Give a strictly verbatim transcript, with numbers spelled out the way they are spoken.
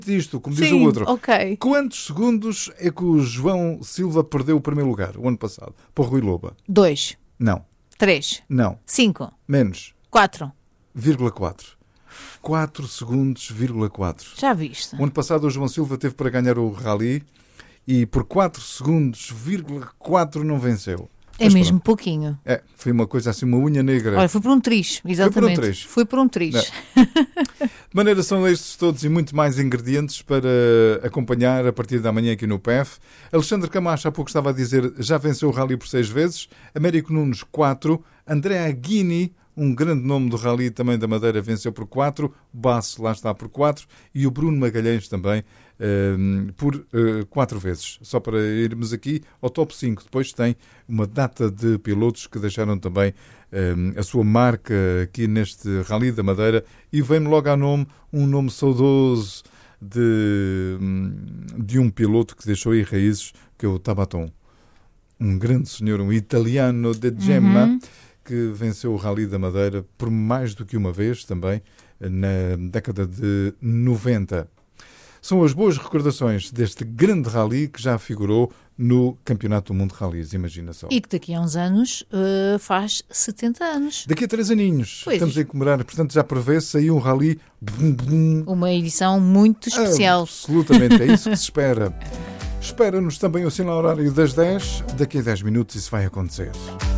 isto, como diz Sim, o outro. ok. Quantos segundos é que o João Silva perdeu o primeiro lugar, o ano passado, para o Rui Loba? Dois. Não. Três. Não. Cinco. Menos. Quatro. Vírgula quatro. quatro segundos, vírgula quatro. Já viste? O ano passado o João Silva teve para ganhar o Rally e por quatro segundos, vírgula quatro não venceu. É Mas mesmo pronto. pouquinho. É, foi uma coisa assim, uma unha negra. Olha, foi por um triz, exatamente. Foi por um triz. Foi por um triz. De maneira, são estes todos e muito mais ingredientes para acompanhar a partir da manhã aqui no P F. Alexandre Camacho há pouco estava a dizer, já venceu o Rally por seis vezes. Américo Nunes, quatro. André Aguini, um grande nome do Rally também da Madeira, venceu por quatro. Basso lá está por quatro. E o Bruno Magalhães também um, por uh, quatro vezes. Só para irmos aqui ao top cinco. Depois tem uma data de pilotos que deixaram também um, a sua marca aqui neste Rally da Madeira. E vem-me logo ao nome, um nome saudoso de, de um piloto que deixou aí raízes, que é o Tabaton. Um grande senhor, um italiano de Gemma, uhum. que venceu o Rally da Madeira por mais do que uma vez também, na década de noventa. São as boas recordações deste grande rally que já figurou no Campeonato do Mundo de Rallys, imagina só. E que daqui a uns anos uh, faz setenta anos. Daqui a três aninhos. Pois. Estamos a comemorar, portanto já prevê-se aí um rally... Bum, bum. Uma edição muito especial. Absolutamente, é isso que se espera. Espera-nos também o sinal horário das dez. Daqui a dez minutos isso vai acontecer.